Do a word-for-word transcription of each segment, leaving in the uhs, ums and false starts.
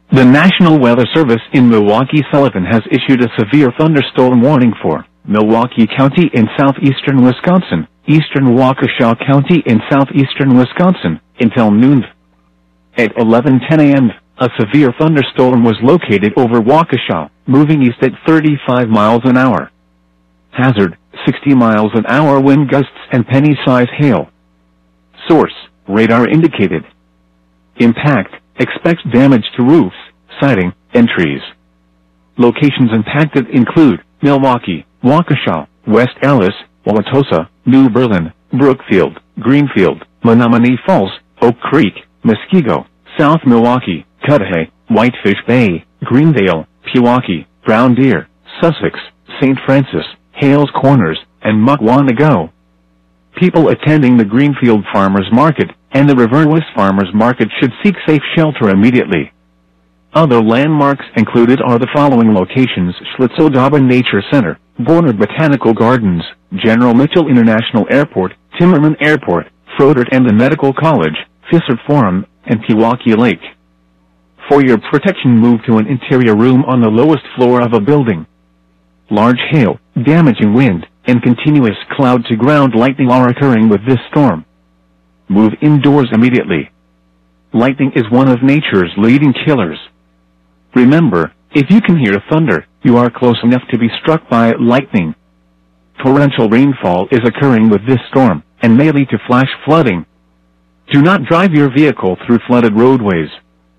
The National Weather Service in Milwaukee-Sullivan has issued a severe thunderstorm warning for Milwaukee County in southeastern Wisconsin, eastern Waukesha County in southeastern Wisconsin, until noon. At eleven ten a m, a severe thunderstorm was located over Waukesha, moving east at thirty-five miles an hour. Hazard, sixty miles an hour wind gusts and penny-size hail. Source, radar indicated. Impact, expects damage to roofs, siding, and trees. Locations impacted include Milwaukee, Waukesha, West Allis, Wauwatosa, New Berlin, Brookfield, Greenfield, Menominee Falls, Oak Creek, Muskego, South Milwaukee, Cudahy, Whitefish Bay, Greendale, Pewaukee, Brown Deer, Sussex, Saint Francis, Hales Corners, and Mukwonago. People attending the Greenfield Farmers Market and the Riverwest Farmers Market should seek safe shelter immediately. Other landmarks included are the following locations: Schlitzow-Dobbin Nature Center, Bonner Botanical Gardens, General Mitchell International Airport, Timmerman Airport, Froedtert and the Medical College, Fisher Forum, and Pewaukee Lake. For your protection, move to an interior room on the lowest floor of a building. Large hail, damaging wind, and continuous cloud-to-ground lightning are occurring with this storm. Move indoors immediately. Lightning is one of nature's leading killers. Remember, if you can hear thunder, you are close enough to be struck by lightning. Torrential rainfall is occurring with this storm, and may lead to flash flooding. Do not drive your vehicle through flooded roadways.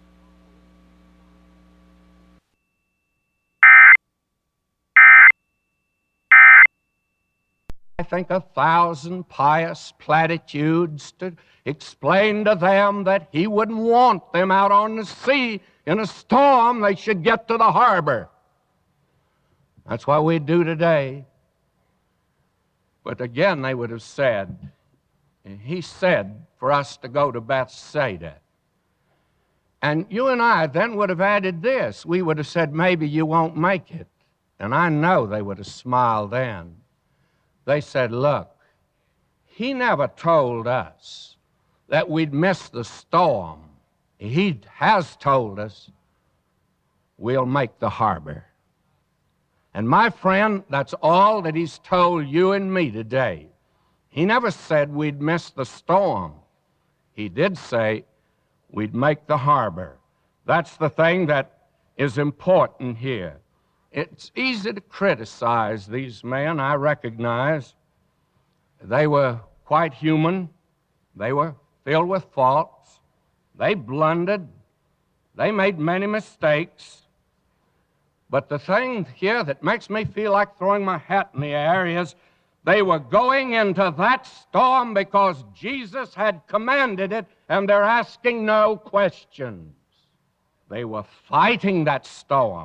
I think a thousand pious platitudes to explain to them that he wouldn't want them out on the sea in a storm. They should get to the harbor. That's what we do today. But again, they would have said, he said for us to go to Bethsaida. And you and I then would have added this. We would have said, maybe you won't make it. And I know they would have smiled then. They said, look, he never told us that we'd miss the storm. He has told us we'll make the harbor. And my friend, that's all that he's told you and me today. He never said we'd miss the storm. He did say we'd make the harbor. That's the thing that is important here. It's easy to criticize these men, I recognize. They were quite human. They were filled with faults. They blundered. They made many mistakes. But the thing here that makes me feel like throwing my hat in the air is they were going into that storm because Jesus had commanded it, and they're asking no questions. They were fighting that storm.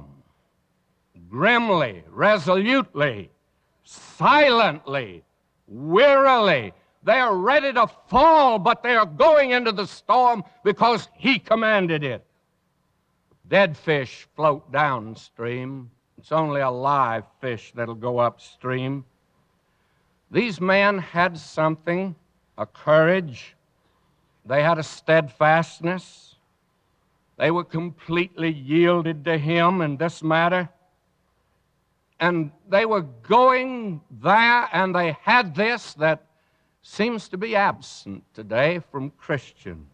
Grimly, resolutely, silently, wearily. They are ready to fall, but they are going into the storm because he commanded it. Dead fish float downstream. It's only a live fish that'll go upstream. These men had something, a courage. They had a steadfastness. They were completely yielded to him in this matter. And they were going there, and they had this that seems to be absent today from Christians.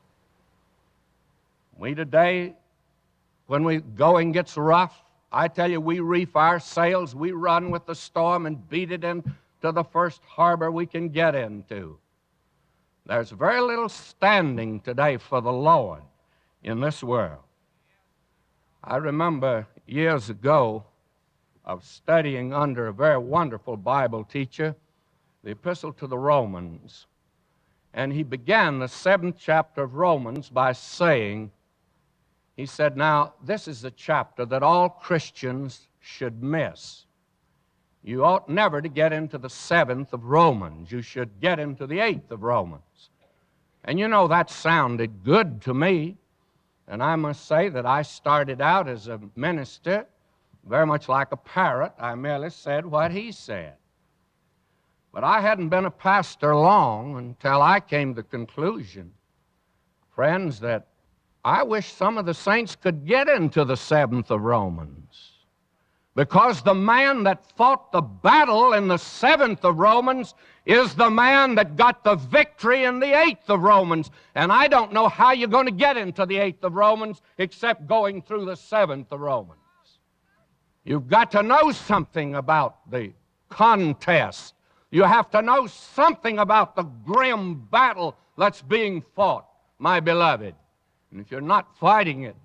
We today, when we going gets rough, I tell you, we reef our sails, we run with the storm and beat it into the first harbor we can get into. There's very little standing today for the Lord in this world. I remember years ago of studying under a very wonderful Bible teacher, the Epistle to the Romans. And he began the seventh chapter of Romans by saying, he said, now, this is a chapter that all Christians should miss. You ought never to get into the seventh of Romans. You should get into the eighth of Romans. And you know, that sounded good to me. And I must say that I started out as a minister very much like a parrot. I merely said what he said. But I hadn't been a pastor long until I came to the conclusion, friends, that I wish some of the saints could get into the seventh of Romans, because the man that fought the battle in the seventh of Romans is the man that got the victory in the eighth of Romans. And I don't know how you're going to get into the eighth of Romans except going through the seventh of Romans. You've got to know something about the contest. You have to know something about the grim battle that's being fought, my beloved. And if you're not fighting it,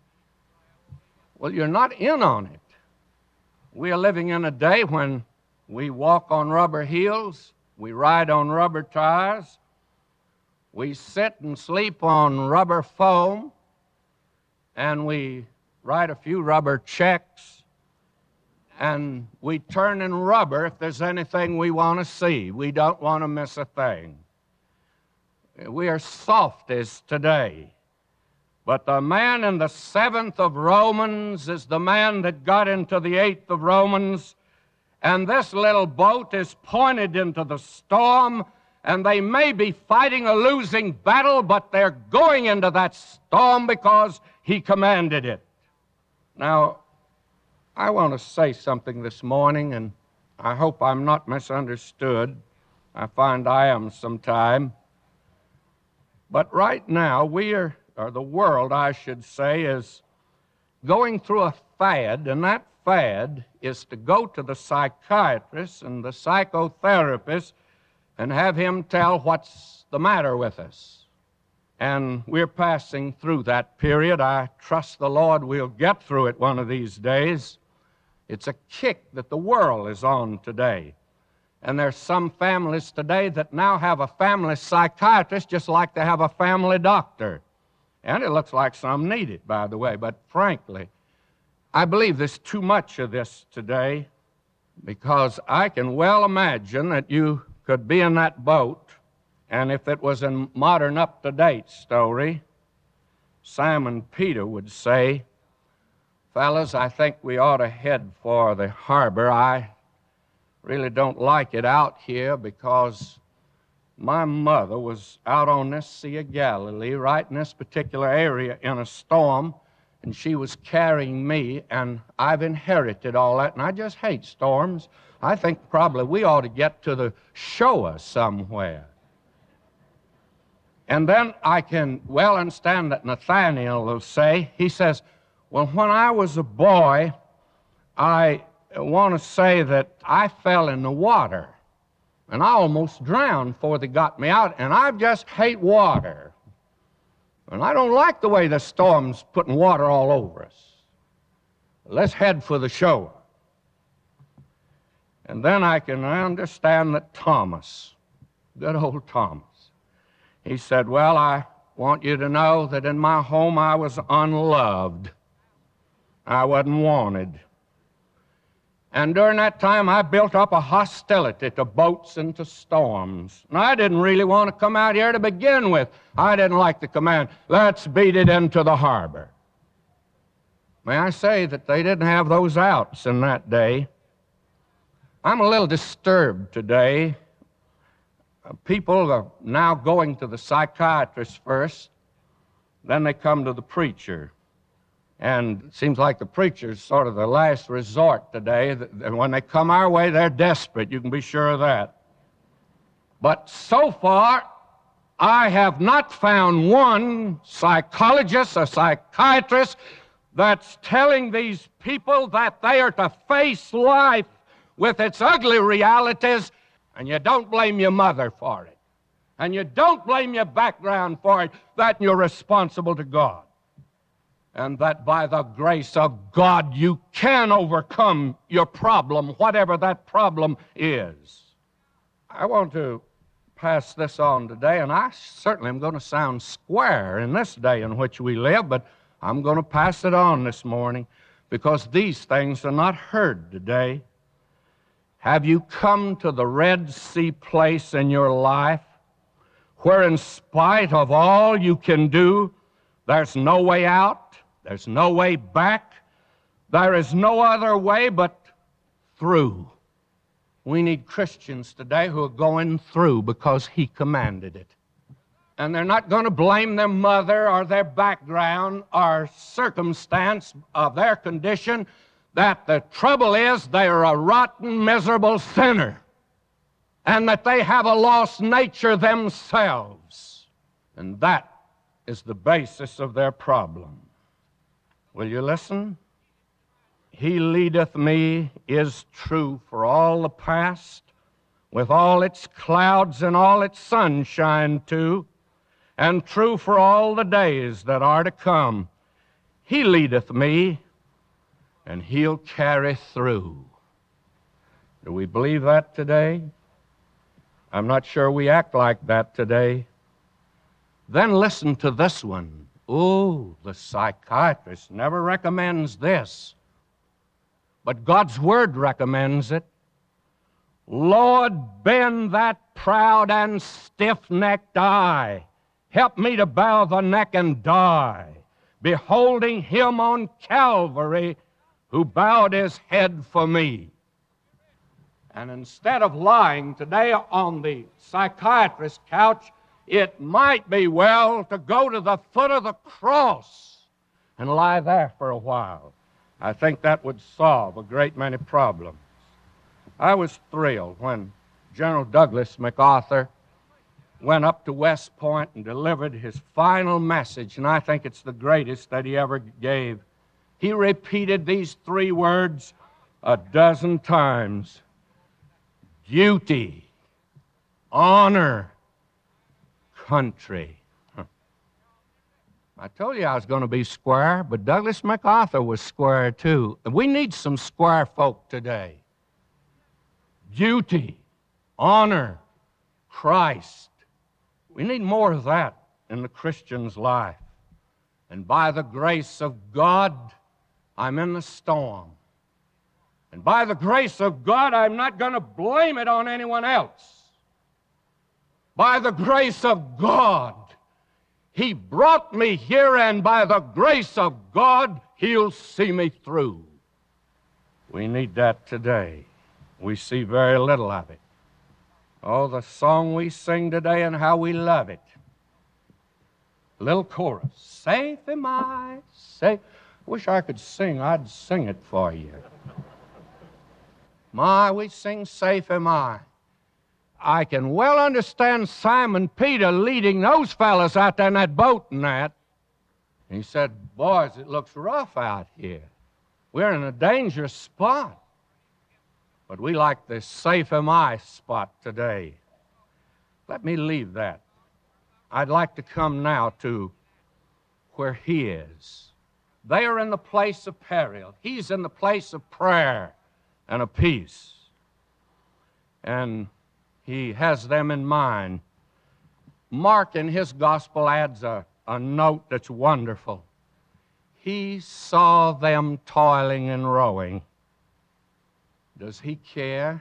well, you're not in on it. We are living in a day when we walk on rubber heels, we ride on rubber tires, we sit and sleep on rubber foam, and we write a few rubber checks, and we turn in rubber if there's anything we want to see. We don't want to miss a thing. We are softies today. But the man in the seventh of Romans is the man that got into the eighth of Romans, and this little boat is pointed into the storm, and they may be fighting a losing battle, but they're going into that storm because he commanded it. Now, I want to say something this morning, and I hope I'm not misunderstood. I find I am sometime. But right now, we are, or the world, I should say, is going through a fad, and that fad is to go to the psychiatrist and the psychotherapist and have him tell what's the matter with us. And we're passing through that period. I trust the Lord we'll get through it one of these days. It's a kick that the world is on today. And there's some families today that now have a family psychiatrist just like they have a family doctor. And it looks like some need it, by the way. But frankly, I believe there's too much of this today, because I can well imagine that you could be in that boat, and if it was a modern up-to-date story, Simon Peter would say, "Fellas, I think we ought to head for the harbor. I really don't like it out here because my mother was out on this Sea of Galilee, right in this particular area in a storm, and she was carrying me, and I've inherited all that, and I just hate storms. I think probably we ought to get to the shore somewhere." And then I can well understand that Nathaniel will say, he says, "Well, when I was a boy, I want to say that I fell in the water, and I almost drowned before they got me out, and I just hate water. And I don't like the way the storm's putting water all over us. Let's head for the shore." And then I can understand that Thomas, good old Thomas, he said, "Well, I want you to know that in my home I was unloved. I wasn't wanted. And during that time, I built up a hostility to boats and to storms. And I didn't really want to come out here to begin with. I didn't like the command, 'Let's beat it into the harbor.'" May I say that they didn't have those outs in that day. I'm a little disturbed today. People are now going to the psychiatrist first, then they come to the preacher. And it seems like the preacher's sort of the last resort today. And when they come our way, they're desperate. You can be sure of that. But so far, I have not found one psychologist or psychiatrist that's telling these people that they are to face life with its ugly realities, and you don't blame your mother for it. And you don't blame your background for it, that you're responsible to God. And that by the grace of God, you can overcome your problem, whatever that problem is. I want to pass this on today, and I certainly am going to sound square in this day in which we live, but I'm going to pass it on this morning because these things are not heard today. Have you come to the Red Sea place in your life where in spite of all you can do, there's no way out? There's no way back. There is no other way but through. We need Christians today who are going through because He commanded it. And they're not going to blame their mother or their background or circumstance of their condition. That the trouble is they're a rotten, miserable sinner. And that they have a lost nature themselves. And that is the basis of their problem. Will you listen? He leadeth me is true for all the past, with all its clouds and all its sunshine too, and true for all the days that are to come. He leadeth me, and He'll carry through. Do we believe that today? I'm not sure we act like that today. Then listen to this one. Oh, the psychiatrist never recommends this, but God's Word recommends it. Lord, bend that proud and stiff-necked eye. Help me to bow the neck and die, beholding Him on Calvary who bowed His head for me. And instead of lying today on the psychiatrist's couch, it might be well to go to the foot of the cross and lie there for a while. I think that would solve a great many problems. I was thrilled when General Douglas MacArthur went up to West Point and delivered his final message, and I think it's the greatest that he ever gave. He repeated these three words a dozen times: duty, honor, country. Huh. I told you I was going to be square, but Douglas MacArthur was square too. And we need some square folk today. Duty, honor, Christ. We need more of that in the Christian's life. And by the grace of God, I'm in the storm. And by the grace of God, I'm not going to blame it on anyone else. By the grace of God, He brought me here, and by the grace of God, He'll see me through. We need that today. We see very little of it. Oh, the song we sing today and how we love it. Little chorus. Safe am I, safe. Wish I could sing. I'd sing it for you. My, we sing Safe Am I. I can well understand Simon Peter leading those fellas out there in that boat and that. He said, boys, it looks rough out here. We're in a dangerous spot. But we like this Safe Am I spot today. Let me leave that. I'd like to come now to where He is. They are in the place of peril. He's in the place of prayer and of peace. And He has them in mind. Mark in his gospel adds a, a note that's wonderful. He saw them toiling and rowing. Does He care?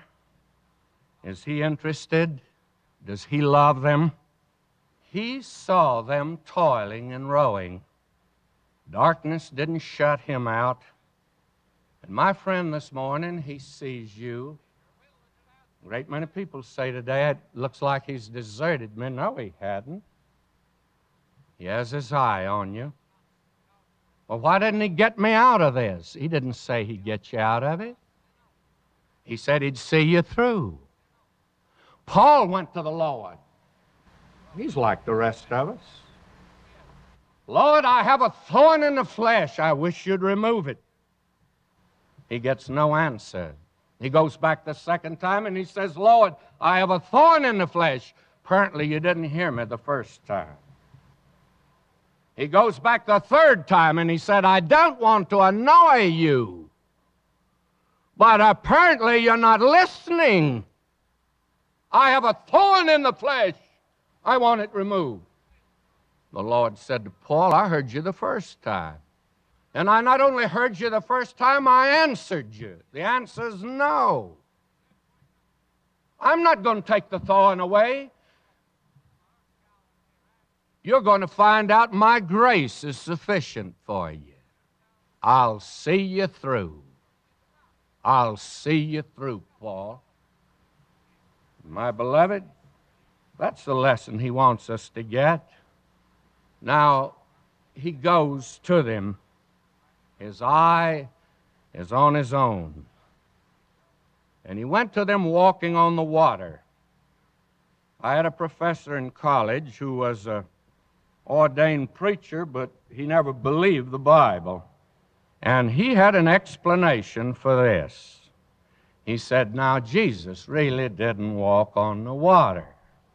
Is He interested? Does He love them? He saw them toiling and rowing. Darkness didn't shut Him out. And my friend this morning, He sees you. A great many people say today, it looks like He's deserted me. No, He hadn't. He has His eye on you. Well, why didn't He get me out of this? He didn't say He'd get you out of it. He said He'd see you through. Paul went to the Lord. He's like the rest of us. Lord, I have a thorn in the flesh. I wish You'd remove it. He gets no answer. He goes back the second time and he says, Lord, I have a thorn in the flesh. Apparently you didn't hear me the first time. He goes back the third time and he said, I don't want to annoy You. But apparently you're not listening. I have a thorn in the flesh. I want it removed. The Lord said to Paul, I heard you the first time. And I not only heard you the first time, I answered you. The answer is no. I'm not going to take the thorn away. You're going to find out my grace is sufficient for you. I'll see you through. I'll see you through, Paul. My beloved, That's the lesson he wants us to get. Now, he goes to them. His eye is on his own. And he went to them walking on the water. I had a professor in college who was an ordained preacher, but he never believed the Bible. And he had an explanation for this. He said, now, Jesus really didn't walk on the water.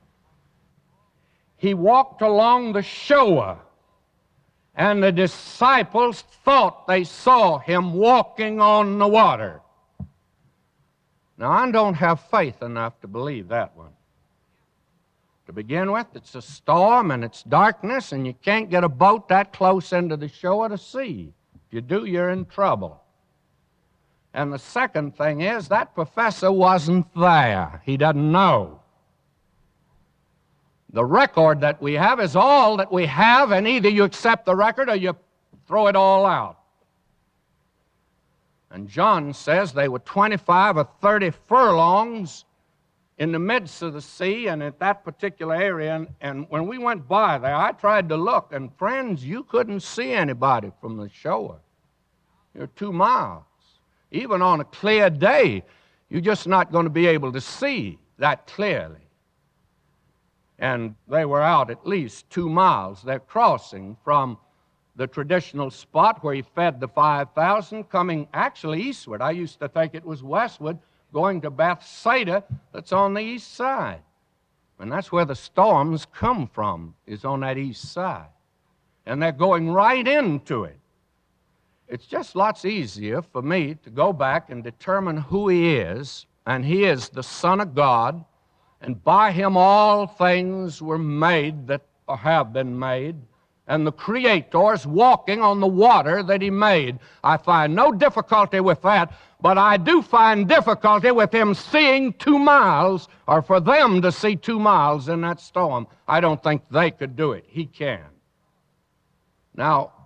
He walked along the shore, and the disciples thought they saw him walking on the water. Now, I don't have faith enough to believe that one. To begin with, it's a storm and it's darkness, and you can't get a boat that close into the shore to see. If you do, you're in trouble. And the second thing is, that professor wasn't there. He doesn't know. The record that we have is all that we have, and either you accept the record or you throw it all out. And John says they were twenty-five or thirty furlongs in the midst of the sea and at that particular area. And, and when we went by there, I tried to look, and friends, you couldn't see anybody from the shore. You're two miles. Even on a clear day, you're just not going to be able to see that clearly. And they were out at least two miles. They're crossing from the traditional spot where he fed the five thousand, coming actually eastward. I used to think it was westward, going to Bethsaida, that's on the east side. And that's where the storms come from, is on that east side. And they're going right into it. It's just lots easier for me to go back and determine who he is, and he is the Son of God, and by him all things were made that have been made, and the Creator's walking on the water that he made. I find no difficulty with that, but I do find difficulty with him seeing two miles, or for them to see two miles in that storm. I don't think they could do it. He can. Now,